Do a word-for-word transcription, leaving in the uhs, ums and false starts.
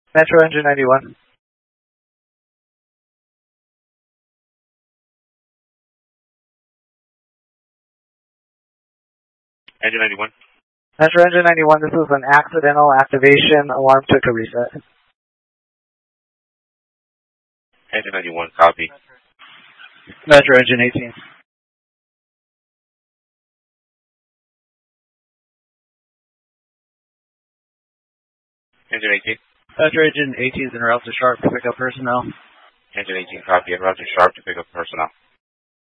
Metro Engine ninety-one. Engine ninety-one. Metro Engine ninety-one, this is an accidental activation. Alarm took a reset. Engine ninety-one, copy. Metro Engine eighteen. Engine eighteen. Metro Engine eighteen is en route to Sharp to pick up personnel. Engine eighteen, copy. En route to Sharp to pick up personnel.